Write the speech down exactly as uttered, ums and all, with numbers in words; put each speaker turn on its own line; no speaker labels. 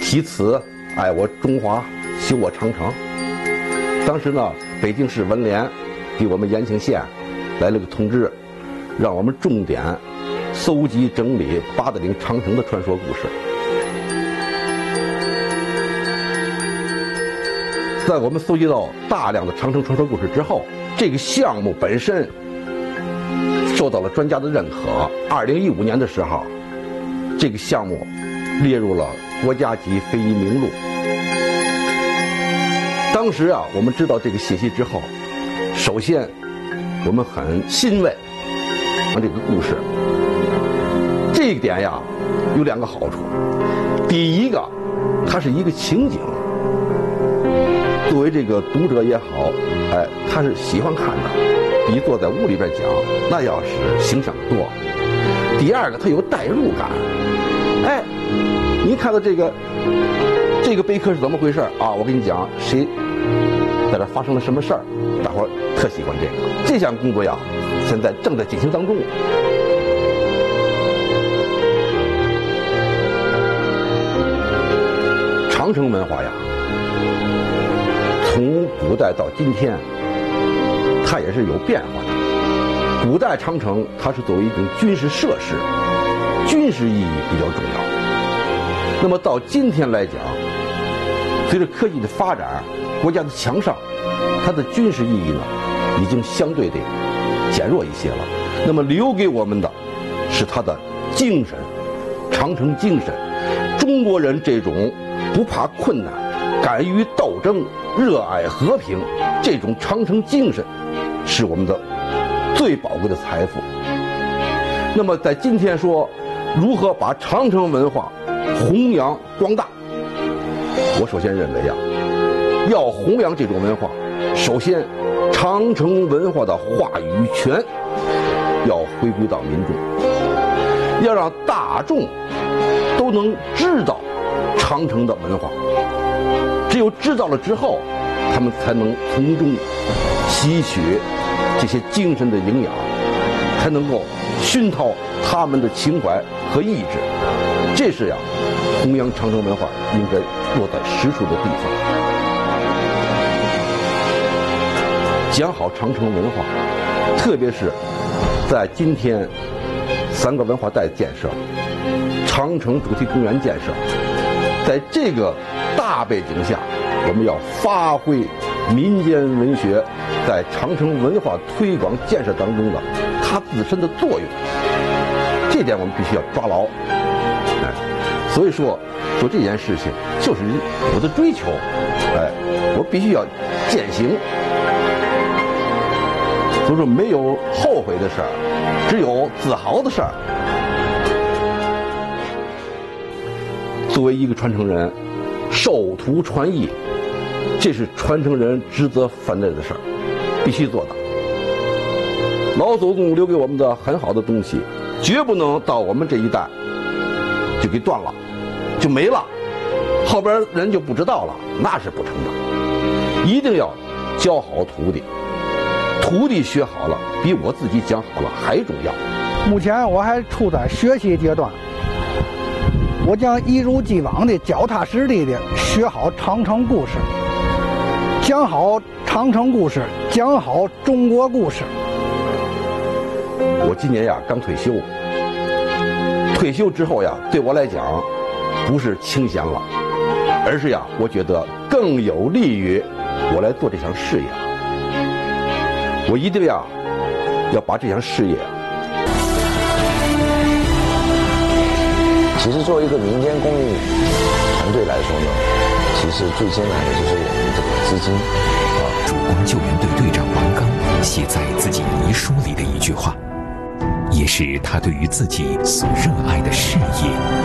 题词爱我中华，修我长城。当时呢，北京市文联给我们延庆县来了个通知，让我们重点搜集整理八达岭长城的传说故事。在我们搜集到大量的长城传说故事之后，这个项目本身受到了专家的认可。二零一五年的时候，这个项目列入了国家级非遗名录。当时啊，我们知道这个信息之后，首先我们很欣慰这个故事。这一点呀，有两个好处。第一个，它是一个情景，作为这个读者也好，哎，他是喜欢看的，比坐在屋里边讲那要是形象多。第二个，它有代入感。哎，你看到这个这个碑刻是怎么回事啊？我跟你讲，谁在这发生了什么事儿，大伙儿特喜欢这个。这项工作呀，现在正在进行当中。长城文化呀，从古代到今天，它也是有变化的。古代长城它是作为一种军事设施，军事意义比较重要。那么到今天来讲，随着科技的发展，国家的强盛，它的军事意义呢，已经相对的减弱一些了。那么留给我们的是它的精神，长城精神。中国人这种不怕困难、敢于斗争、热爱和平，这种长城精神是我们的最宝贵的财富。那么在今天说如何把长城文化弘扬光大，我首先认为呀，要弘扬这种文化，首先长城文化的话语权要回归到民众，要让大众都能知道长城的文化。只有知道了之后，他们才能从中吸取这些精神的营养，才能够熏陶他们的情怀和意志。这是呀，弘扬长城文化应该落在实处的地方。讲好长城文化，特别是在今天三个文化带建设、长城主题公园建设，在这个大背景下，我们要发挥民间文学在长城文化推广建设当中的它自身的作用，这点我们必须要抓牢。哎，所以说做这件事情就是我的追求，哎，我必须要践行。所以说没有后悔的事儿，只有自豪的事儿。作为一个传承人，授徒传艺，这是传承人职责分内的事儿，必须做到。老祖宗留给我们的很好的东西，绝不能到我们这一代就给断了，就没了，后边人就不知道了，那是不成的。一定要教好徒弟，徒弟学好了，比我自己讲好了还重要。
目前我还处在学习阶段，我将一如既往的脚踏实地的学好长城故事，讲好长城故事，讲好中国故事。
我今年呀刚退休，退休之后呀，对我来讲不是清闲了，而是呀，我觉得更有利于我来做这项事业。我一定呀要把这项事业。
其实作为一个民间公益团队来说呢，其实最艰难的就是我们这个资金啊。
曙光救援队队长王刚写在自己遗书里的一句话，也是他对于自己所热爱的事业